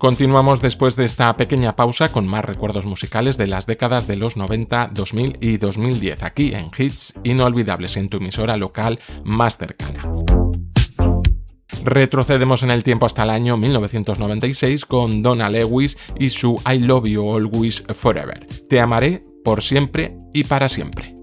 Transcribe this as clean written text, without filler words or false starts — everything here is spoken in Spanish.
Continuamos después de esta pequeña pausa con más recuerdos musicales de las décadas de los 90, 2000 y 2010, aquí en Hits Inolvidables, en tu emisora local más cercana. Retrocedemos en el tiempo hasta el año 1996 con Donna Lewis y su I Love You Always Forever. Te amaré por siempre y para siempre.